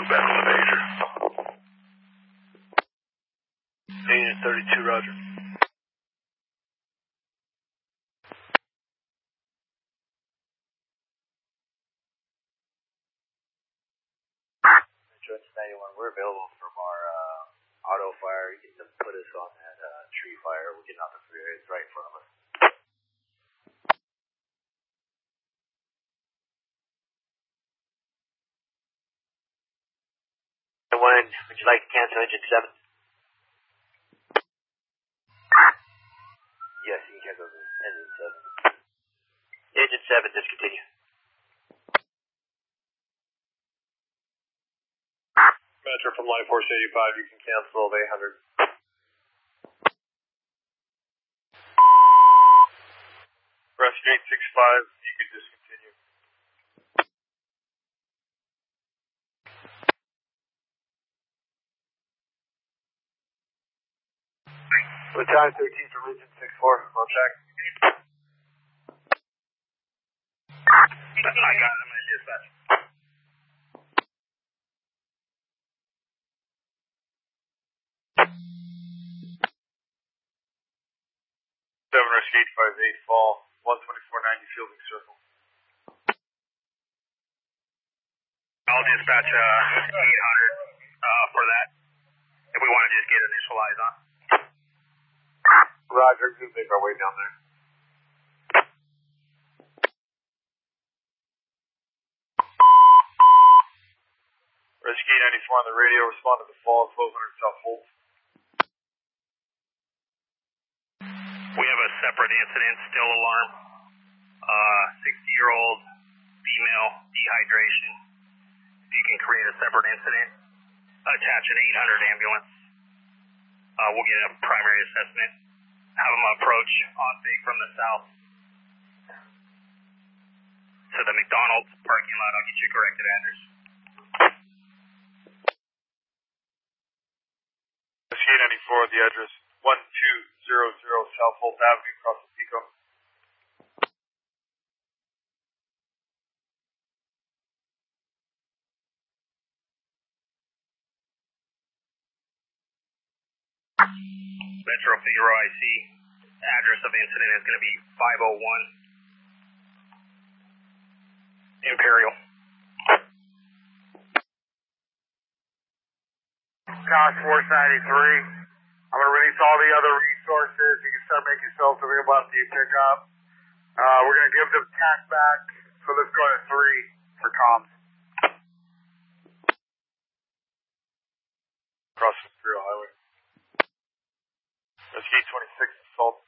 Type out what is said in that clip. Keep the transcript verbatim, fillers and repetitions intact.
back on the pager. Agent thirty-two, roger. Insurance ninety-one, we're available from our uh, auto fire. You can put us on that uh, tree fire. We're getting off the freeway. It's right in front of us. When would you like to cancel engine seven? Yes, you can cancel engine seven. Engine seven, discontinue. Metro from line force eighty-five, you can cancel the eight hundred. Rescue eight six five, you can discontinue. Battalion thirteen from engine six four, on check. I got it, I'm going to dispatch. seven Rescue eight five eight, fall, one twenty-four ninety, fielding circle. I'll dispatch uh, eight hundred uh, for that, if we want to just get initial eyes on. Roger, we're going to make our way down there. Rescue ninety-four on the radio, respond to the fall, twelve hundred South Holt. We have a separate incident, still alarm. Uh, sixty-year-old female, dehydration. If you can create a separate incident, attach an eight hundred ambulance. Uh, we'll get a primary assessment. Have them approach on Big from the south to the McDonald's parking lot. I'll get you a corrected address. Rescue ninety-four, the address one two zero zero South Holt Avenue, across the Pico. Metro Figaro I C. Address of incident is going to be five oh one Imperial. Cox Force ninety-three. I'm going to release all the other resources. You can start making yourselves available after you pick up. Uh, we're going to give the tack back, so let's go to three for comms. Across the Imperial Highway. Rescue twenty-six, assault.